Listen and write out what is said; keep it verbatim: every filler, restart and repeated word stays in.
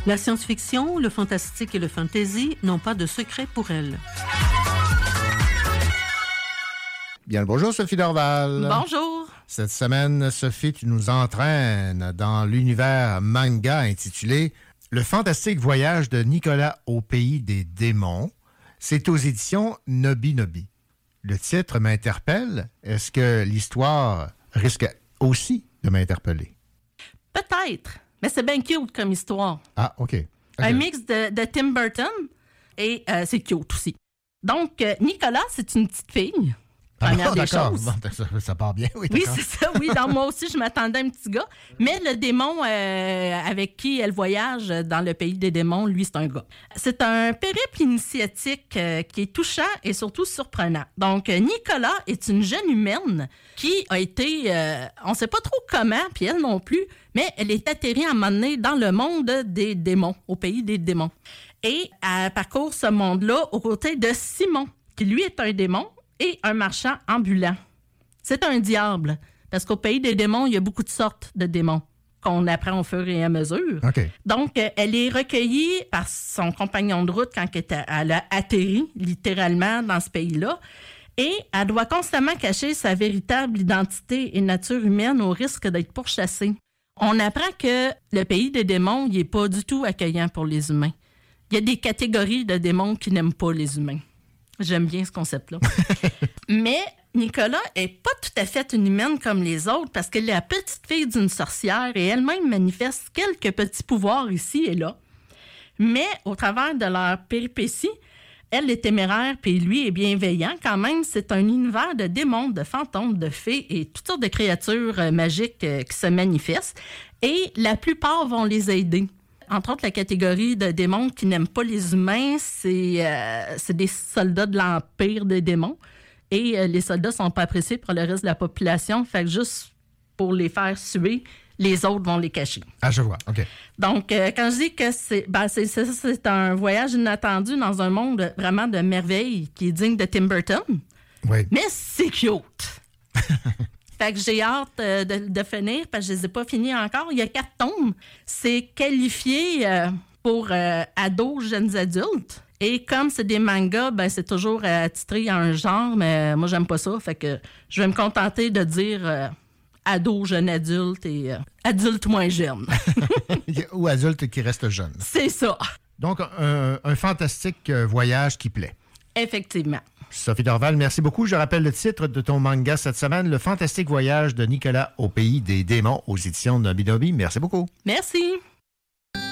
La science-fiction, le fantastique et le fantasy n'ont pas de secret pour elle. Bien le bonjour, Sophie Dorval. Bonjour. Cette semaine, Sophie, tu nous entraînes dans l'univers manga intitulé « Le fantastique voyage de Nicolas au pays des démons ». C'est aux éditions Nobi Nobi. Le titre m'interpelle. Est-ce que l'histoire risque aussi de m'interpeller? Peut-être, mais c'est bien cute comme histoire. Ah, OK. okay. Un mix de, de Tim Burton et euh, c'est cute aussi. Donc, euh, Nicolas, c'est une petite fille. Première ah, des d'accord. choses. Bon, ça, ça part bien, oui. Oui, d'accord. c'est ça, oui. Donc, moi aussi, je m'attendais à un petit gars. Mais le démon euh, avec qui elle voyage dans le pays des démons, lui, c'est un gars. C'est un périple initiatique euh, qui est touchant et surtout surprenant. Donc, euh, Nicolas est une jeune humaine qui a été, euh, on ne sait pas trop comment, puis elle non plus, mais elle est atterrie à un moment donné dans le monde des démons, au pays des démons. Et elle parcourt ce monde-là aux côtés de Simon, qui lui est un démon, et un marchand ambulant. C'est un diable, parce qu'au pays des démons, il y a beaucoup de sortes de démons qu'on apprend au fur et à mesure. Okay. Donc, elle est recueillie par son compagnon de route quand elle a atterri littéralement dans ce pays-là, et elle doit constamment cacher sa véritable identité et nature humaine au risque d'être pourchassée. On apprend que le pays des démons, il n'est pas du tout accueillant pour les humains. Il y a des catégories de démons qui n'aiment pas les humains. J'aime bien ce concept-là. Mais Nicolas est pas tout à fait une humaine comme les autres parce qu'elle est la petite fille d'une sorcière et elle-même manifeste quelques petits pouvoirs ici et là. Mais au travers de leur péripéties, elle est téméraire puis lui est bienveillant. Quand même, c'est un univers de démons, de fantômes, de fées et toutes sortes de créatures euh, magiques euh, qui se manifestent. Et la plupart vont les aider. Entre autres, la catégorie de démons qui n'aiment pas les humains, c'est, euh, c'est des soldats de l'Empire des démons. Et euh, les soldats ne sont pas appréciés par le reste de la population. Fait que juste pour les faire suer, les autres vont les cacher. Ah, je vois. OK. Donc, euh, quand je dis que c'est, ben, c'est, c'est, c'est un voyage inattendu dans un monde vraiment de merveille qui est digne de Tim Burton. Oui. Mais c'est cute. Fait que j'ai hâte euh, de, de finir, parce que je ne les ai pas finis encore. Il y a quatre tomes. C'est qualifié euh, pour euh, ados, jeunes adultes. Et comme c'est des mangas, ben c'est toujours euh, attitré à un genre, mais moi, j'aime pas ça. Fait que je vais me contenter de dire euh, ados, jeunes adultes et euh, adultes moins jeunes. Ou adultes qui restent jeunes. C'est ça. Donc, un, un fantastique voyage qui plaît. Effectivement. Sophie Dorval, merci beaucoup. Je rappelle le titre de ton manga cette semaine, Le fantastique voyage de Nicolas au pays des démons aux éditions Nobi Nobi. Merci beaucoup. Merci.